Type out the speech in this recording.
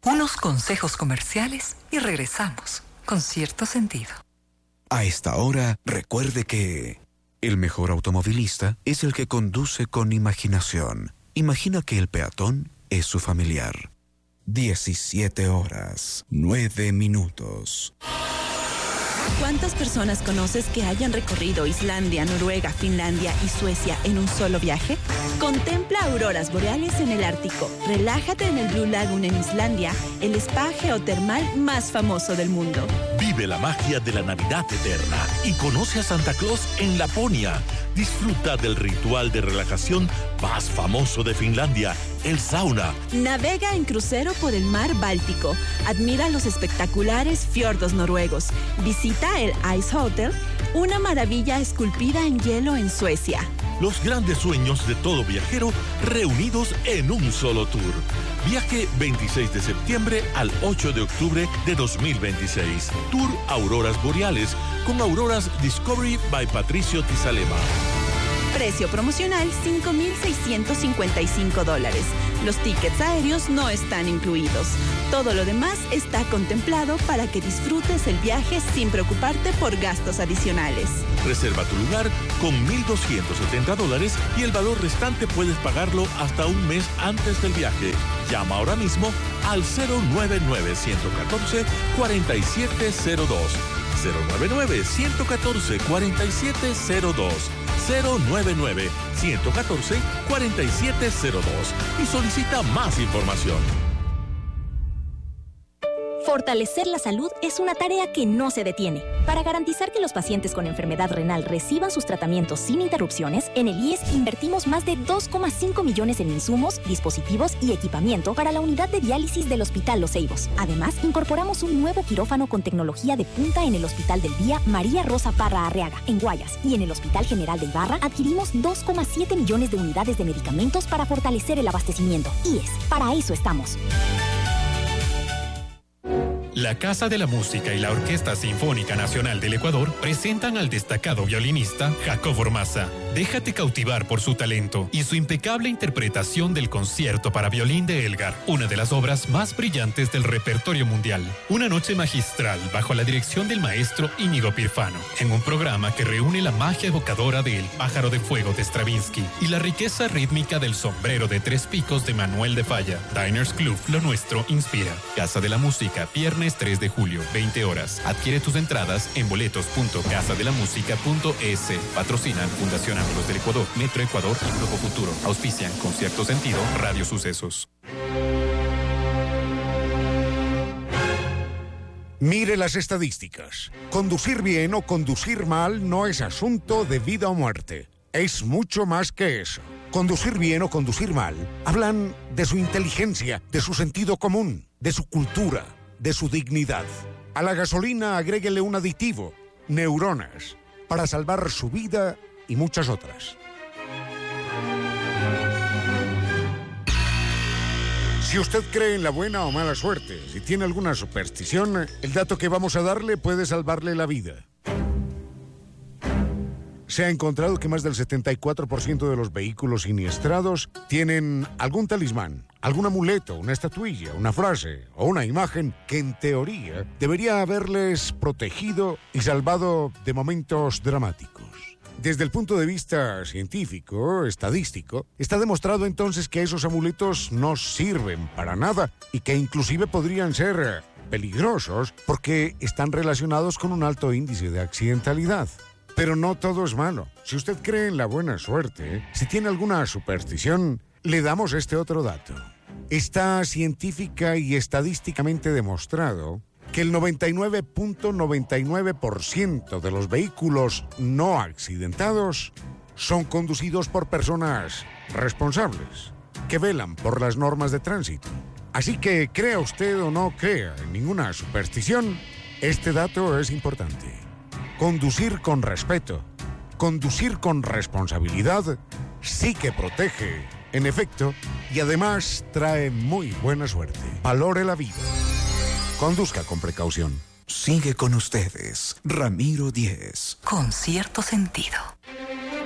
Unos consejos comerciales y regresamos con cierto sentido. A esta hora, recuerde que el mejor automovilista es el que conduce con imaginación. Imagina que el peatón es su familiar. 17 horas, 9 minutos. ¿Cuántas personas conoces que hayan recorrido Islandia, Noruega, Finlandia y Suecia en un solo viaje? Contempla auroras boreales en el Ártico. Relájate en el Blue Lagoon en Islandia, el spa geotermal más famoso del mundo. Vive la magia de la Navidad eterna y conoce a Santa Claus en Laponia. Disfruta del ritual de relajación más famoso de Finlandia, el sauna. Navega en crucero por el mar Báltico. Admira los espectaculares fiordos noruegos. Visita el Ice Hotel, una maravilla esculpida en hielo en Suecia. Los grandes sueños de todo viajero reunidos en un solo tour. Viaje 26 de septiembre al 8 de octubre de 2026. Tour Auroras Boreales con Auroras Discovery by Patricio Tizalema. Precio promocional $5,655. Los tickets aéreos no están incluidos. Todo lo demás está contemplado para que disfrutes el viaje sin preocuparte por gastos adicionales. Reserva tu lugar con $1,270 y el valor restante puedes pagarlo hasta un mes antes del viaje. Llama ahora mismo al 099-114-4702. 099-114-4702. 099-114-4702 y solicita más información. Fortalecer la salud es una tarea que no se detiene. Para garantizar que los pacientes con enfermedad renal reciban sus tratamientos sin interrupciones, en el IES invertimos más de 2,5 millones en insumos, dispositivos y equipamiento para la unidad de diálisis del Hospital Los Ceibos. Además, incorporamos un nuevo quirófano con tecnología de punta en el Hospital del Día María Rosa Parra Arriaga, en Guayas, y en el Hospital General de Ibarra adquirimos 2,7 millones de unidades de medicamentos para fortalecer el abastecimiento. IES, para eso estamos. La Casa de la Música y la Orquesta Sinfónica Nacional del Ecuador presentan al destacado violinista Jacobo Ormaza. Déjate cautivar por su talento y su impecable interpretación del concierto para violín de Elgar, una de las obras más brillantes del repertorio mundial. Una noche magistral bajo la dirección del maestro Íñigo Pirfano, en un programa que reúne la magia evocadora de El Pájaro de Fuego de Stravinsky y la riqueza rítmica del Sombrero de Tres Picos de Manuel de Falla. Diners Club, lo nuestro inspira. Casa de la Música, viernes 3 de julio, 20 horas. Adquiere tus entradas en boletos.casadelamusica.es. Patrocinan Fundación Amigos del Ecuador, Metro Ecuador y Grupo Futuro. Auspician con cierto sentido Radio Sucesos. Mire las estadísticas. Conducir bien o conducir mal no es asunto de vida o muerte. Es mucho más que eso. Conducir bien o conducir mal hablan de su inteligencia, de su sentido común, de su cultura, de su dignidad. A la gasolina agréguele un aditivo, neuronas, para salvar su vida y muchas otras. Si usted cree en la buena o mala suerte, si tiene alguna superstición, el dato que vamos a darle puede salvarle la vida. Se ha encontrado que más del 74% de los vehículos siniestrados tienen algún talismán, algún amuleto, una estatuilla, una frase o una imagen que en teoría debería haberles protegido y salvado de momentos dramáticos. Desde el punto de vista científico, estadístico, está demostrado entonces que esos amuletos no sirven para nada y que inclusive podrían ser peligrosos porque están relacionados con un alto índice de accidentalidad. Pero no todo es malo. Si usted cree en la buena suerte, si tiene alguna superstición, le damos este otro dato. Está científica y estadísticamente demostrado que el 99.99% de los vehículos no accidentados son conducidos por personas responsables, que velan por las normas de tránsito. Así que, crea usted o no crea en ninguna superstición, este dato es importante. Conducir con respeto, conducir con responsabilidad, sí que protege, en efecto, y además trae muy buena suerte. Valore la vida. Conduzca con precaución. Sigue con ustedes, Ramiro Díez. Con cierto sentido.